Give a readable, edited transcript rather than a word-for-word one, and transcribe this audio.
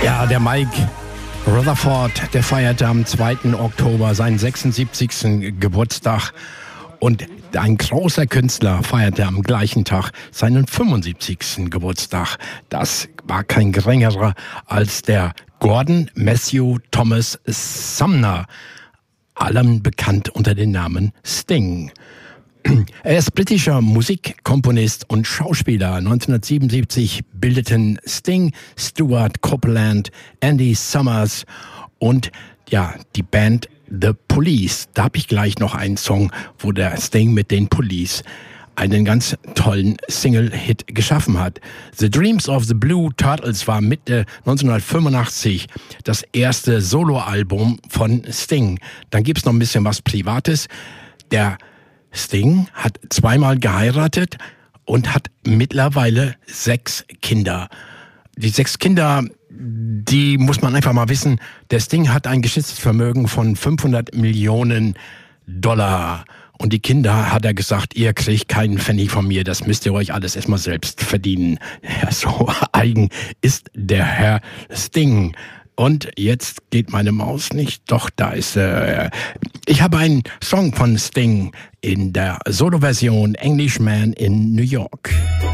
Ja, der Mike Rutherford, der feierte am 2. Oktober seinen 76. Geburtstag. Und ein großer Künstler feierte am gleichen Tag seinen 75. Geburtstag. Das war kein geringerer als der Gordon Matthew Thomas Sumner, allem bekannt unter dem Namen Sting. Er ist britischer Musikkomponist und Schauspieler. 1977 bildeten Sting, Stuart Copeland, Andy Summers und die Band The Police. Da habe ich gleich noch einen Song, wo der Sting mit den Police einen ganz tollen Single-Hit geschaffen hat. The Dreams of the Blue Turtles war Mitte 1985 das erste Soloalbum von Sting. Dann gibt's noch ein bisschen was Privates. Der Sting hat zweimal geheiratet und hat mittlerweile 6 Kinder. Die 6 Kinder, die muss man einfach mal wissen, der Sting hat ein geschätztes Vermögen von $500 Millionen. Und die Kinder, hat er gesagt, ihr kriegt keinen Pfennig von mir, das müsst ihr euch alles erstmal selbst verdienen. Ja, so eigen ist der Herr Sting. Und jetzt geht meine Maus nicht. Doch, da ist ich habe einen Song von Sting in der Solo-Version Englishman in New York.